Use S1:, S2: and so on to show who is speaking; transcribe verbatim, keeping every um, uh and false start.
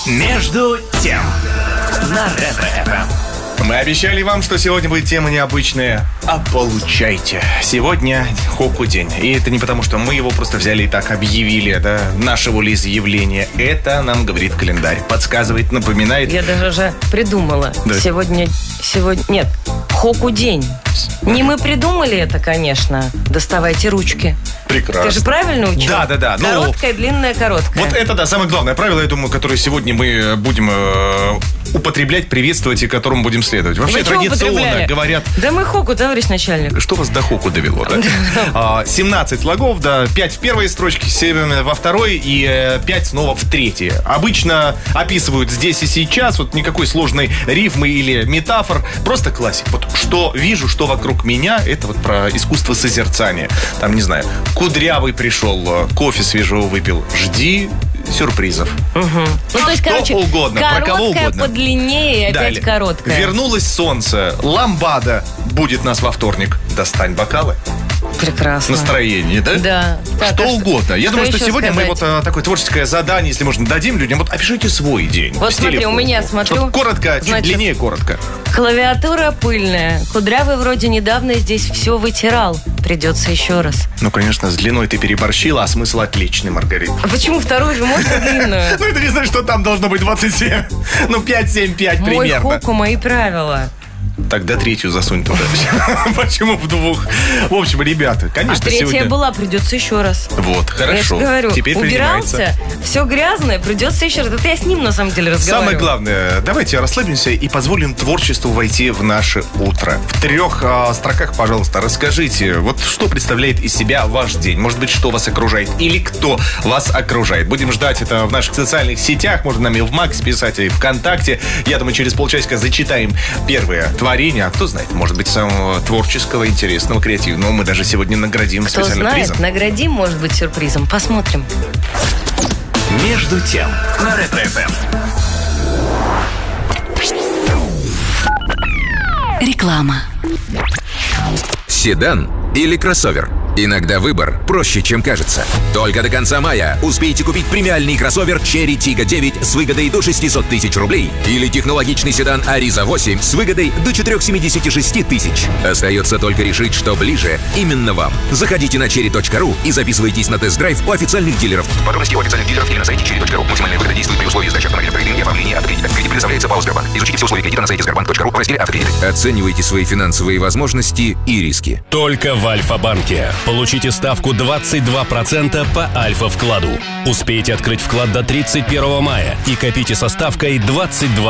S1: Между тем на Ретро-эф эм.
S2: Мы обещали вам, что сегодня будет тема необычная, а получайте. Сегодня Хоку день. И это не потому, что мы его просто взяли и так объявили, да, наше волеизъявление. Это нам говорит календарь. Подсказывает, напоминает.
S3: Я даже уже придумала.
S2: Да.
S3: Сегодня, сегодня, нет, Хоку день. Не мы придумали это, конечно. Доставайте ручки.
S2: Прекрасно.
S3: Ты же правильно учил?
S2: Да, да, да.
S3: Короткая, ну, длинная, короткая.
S2: Вот это, да, самое главное правило, я думаю, которое сегодня мы будем э, употреблять, приветствовать и которому будем следовать. Вообще
S3: Вы
S2: традиционно говорят...
S3: Да мы Хоку, товарищ начальник.
S2: Что вас до Хоку довело, да? семнадцать слогов, да, пять в первой строчке, семь во второй и пять снова в третьей. Обычно описывают здесь и сейчас, вот никакой сложной рифмы или метафор, просто классик. Вот что вижу, что вокруг меня, это вот про искусство созерцания. Там, не знаю, кудрявый пришел, кофе свежего выпил, жди сюрпризов.
S3: Угу. Ну, то есть,
S2: что
S3: короче,
S2: угодно, про кого угодно.
S3: Короткая подлиннее, опять
S2: Далее.
S3: короткая.
S2: Вернулось солнце, ламбада будет нас во вторник. Достань бокалы.
S3: Прекрасно.
S2: Настроение, да?
S3: Да. Так,
S2: что
S3: а
S2: угодно. Я
S3: что
S2: думаю, что
S3: еще
S2: сегодня
S3: сказать?
S2: мы вот а, такое творческое задание, если можно, дадим людям. Вот опишите свой день.
S3: Вот
S2: в стиле
S3: смотри, у
S2: Хоку.
S3: меня, смотрю,
S2: Чтоб коротко, чуть
S3: значит,
S2: длиннее коротко.
S3: Клавиатура пыльная. Кудрявый вроде недавно здесь все вытирал. Придется еще раз.
S2: Ну, конечно, с длиной ты переборщила, а смысл отличный, Маргарита.
S3: А почему вторую же можно длинную?
S2: Ну, это не значит, что там должно быть двадцать семь. Ну, пять семь пять
S3: Мой
S2: примерно.
S3: Хоку, мои правила.
S2: Тогда третью засунь туда. Почему в двух? В общем, ребята, конечно,
S3: А третья
S2: сегодня...
S3: была, придется еще раз.
S2: Вот,
S3: Я
S2: хорошо.
S3: же говорю,
S2: Теперь
S3: убирался,
S2: принимается.
S3: все грязное, придется еще раз. Это я с ним, на самом деле, разговариваю.
S2: Самое главное, давайте расслабимся и позволим творчеству войти в наше утро. В трех э, строках, пожалуйста, расскажите, вот что представляет из себя ваш день. Может быть, что вас окружает или кто вас окружает. Будем ждать это в наших социальных сетях. Можно нам и в Макс писать, и ВКонтакте. Я думаю, через полчасика зачитаем первое творение. А кто знает, может быть, самого творческого, интересного, креативного мы даже сегодня наградим
S3: Кто
S2: специальным
S3: знает,
S2: призом.
S3: наградим, может быть, сюрпризом. Посмотрим.
S1: Между тем на Ретро-эф эм.
S4: Реклама.
S5: Седан или кроссовер? Иногда выбор проще, чем кажется. Только до конца мая успейте купить премиальный кроссовер Cherry Tiggo девять с выгодой до шестьсот тысяч рублей или технологичный седан Ariza восемь с выгодой до четыреста семьдесят шесть тысяч. Остается только решить, что ближе именно вам. Заходите на черри точка ру и записывайтесь на тест-драйв у официальных дилеров. Подробности у официальных дилеров или на сайте черри точка ру. Максимальная выгода действует при условии сдачи автомобиля в кредит и оформления автокредита. Кредит предоставляется ПАО «Сбербанк». Изучите все условия кредита на сайте сбербанк точка ру в разделе «Автокредиты». Оценивайте свои финансовые возможности и риски.
S6: Только в Альфа-банке. Получите ставку двадцать два процента по Альфа-вкладу. Успейте открыть вклад до тридцать первого мая и копите со ставкой двадцать два процента.